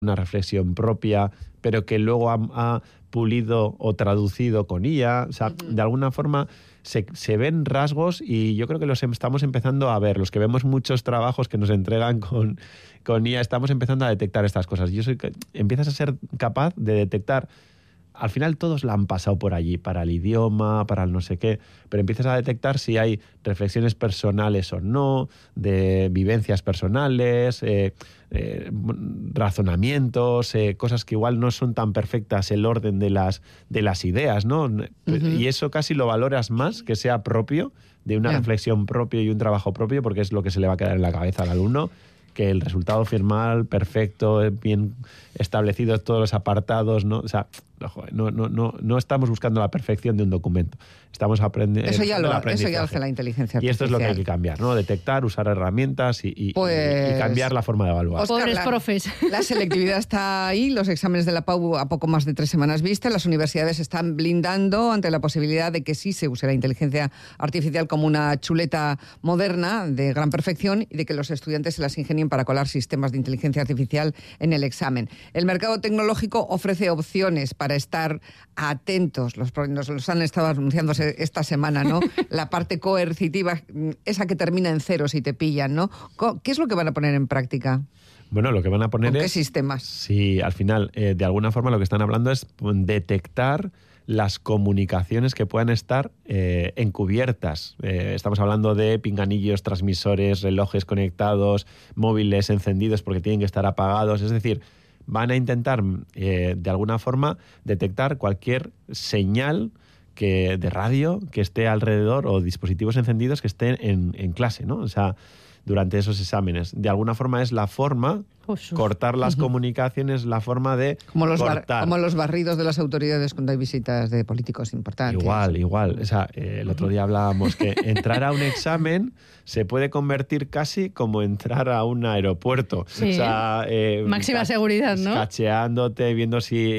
una reflexión propia, pero que luego ha pulido o traducido con IA. O sea, de alguna forma se ven rasgos y yo creo que los estamos empezando a ver. Los que vemos muchos trabajos que nos entregan con IA, estamos empezando a detectar estas cosas. Empiezas a ser capaz de detectar. Al final todos la han pasado por allí, para el idioma, para el no sé qué, pero empiezas a detectar si hay reflexiones personales o no, de vivencias personales, razonamientos, cosas que igual no son tan perfectas, el orden de las ideas, ¿no? Y eso casi lo valoras más, que sea propio, de una reflexión propia y un trabajo propio, porque es lo que se le va a quedar en la cabeza al alumno, que el resultado final perfecto, bien establecidos todos los apartados, ¿no? O sea, no estamos buscando la perfección de un documento. Estamos aprendiendo. Eso ya lo hace la inteligencia artificial. Y esto es lo que hay que cambiar, ¿no? Detectar, usar herramientas y cambiar la forma de evaluar. Oscar, pobres profes. La selectividad está ahí, los exámenes de la PAU a poco más de 3 semanas vista, las universidades están blindando ante la posibilidad de que sí se use la inteligencia artificial como una chuleta moderna de gran perfección y de que los estudiantes se las ingenien para colar sistemas de inteligencia artificial en el examen. El mercado tecnológico ofrece opciones para estar atentos, nos los han estado anunciando esta semana, ¿no? La parte coercitiva, esa que termina en cero si te pillan, ¿no? ¿Qué es lo que van a poner en práctica? Bueno, lo que van a poner ¿Con qué sistemas? Sí, al final, de alguna forma lo que están hablando es detectar las comunicaciones que puedan estar encubiertas. Estamos hablando de pinganillos, transmisores, relojes conectados, móviles encendidos porque tienen que estar apagados. Es decir, van a intentar de alguna forma detectar cualquier señal de radio que esté alrededor o dispositivos encendidos que estén en clase, ¿no? O sea, durante esos exámenes. De alguna forma es la forma, cortar las comunicaciones, la forma de cortar. Como los barridos de las autoridades cuando hay visitas de políticos importantes. Igual. O sea, el otro día hablábamos que entrar a un examen se puede convertir casi como entrar a un aeropuerto. Sí. O sea, máxima seguridad, ¿no? Cacheándote, viendo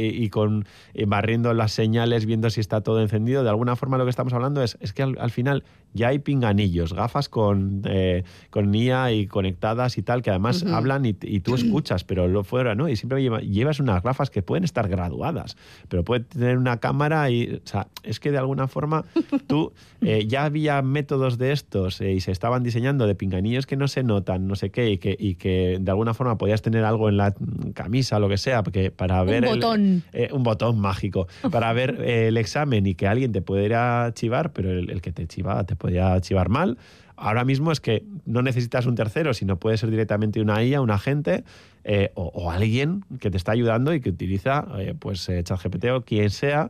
barriendo las señales, viendo si está todo encendido. De alguna forma lo que estamos hablando es que al final ya hay pinganillos, gafas con IA y conectadas y tal, que además hablan y tú escuchas, pero lo fuera, ¿no? Y siempre llevas unas gafas que pueden estar graduadas, pero puede tener una cámara y, o sea, es que de alguna forma tú, ya había métodos de estos y se estaban diseñando de pinganillos que no se notan, no sé qué, y que de alguna forma podías tener algo en la camisa o lo que sea, porque para ver un botón mágico, para ver el examen y que alguien te pudiera chivar, pero el que te chivaba te podía chivar mal. Ahora mismo es que no necesitas un tercero, sino puede ser directamente una IA, un agente o alguien que te está ayudando y que utiliza ChatGPT o quien sea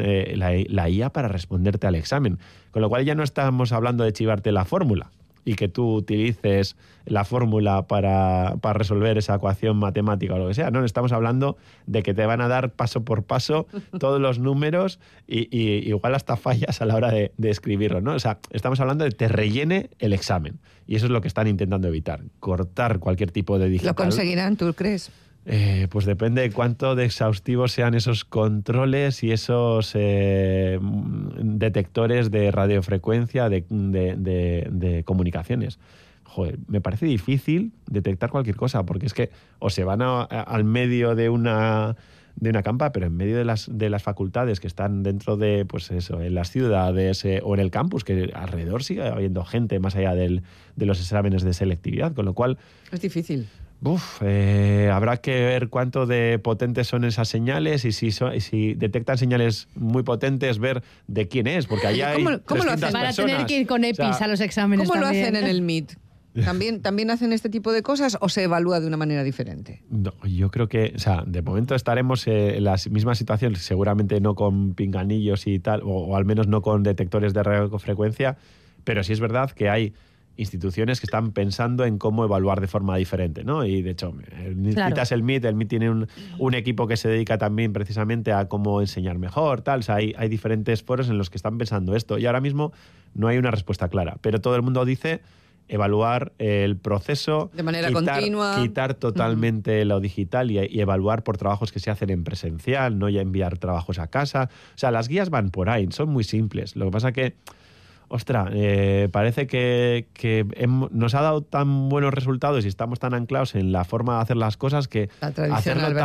la IA para responderte al examen. Con lo cual ya no estamos hablando de chivarte la fórmula y que tú utilices la fórmula para resolver esa ecuación matemática o lo que sea. No, estamos hablando de que te van a dar paso por paso todos los números y igual hasta fallas a la hora de escribirlo, ¿no? O sea, estamos hablando de que te rellene el examen. Y eso es lo que están intentando evitar, cortar cualquier tipo de digital. ¿Lo conseguirán, tú crees? Pues depende de cuánto de exhaustivos sean esos controles y esos detectores de radiofrecuencia de comunicaciones. Joder, me parece difícil detectar cualquier cosa, porque es que o se van al medio de una campa, pero en medio de las facultades que están dentro de, pues eso, en las ciudades o en el campus, que alrededor sigue habiendo gente más allá de los exámenes de selectividad, con lo cual... Es difícil. Habrá que ver cuánto de potentes son esas señales y si detectan señales muy potentes, ver de quién es, porque allá hay 300 personas. Van a tener que ir con EPIs a los exámenes. ¿Cómo también lo hacen en el MIT? ¿También hacen este tipo de cosas o se evalúa de una manera diferente? No, yo creo que, o sea, de momento estaremos en la misma situación, seguramente no con pinganillos y tal, o al menos no con detectores de radiofrecuencia, pero sí es verdad que hay instituciones que están pensando en cómo evaluar de forma diferente, ¿no? Y de hecho, citas el MIT tiene un equipo que se dedica también precisamente a cómo enseñar mejor, tal. O sea, hay diferentes foros en los que están pensando esto y ahora mismo no hay una respuesta clara, pero todo el mundo dice evaluar el proceso de manera continua, quitar totalmente lo digital y evaluar por trabajos que se hacen en presencial, no ya enviar trabajos a casa. O sea, las guías van por ahí, son muy simples. Lo que pasa que ostras, parece que nos ha dado tan buenos resultados y estamos tan anclados en la forma de hacer las cosas que La tradicional, hacerlo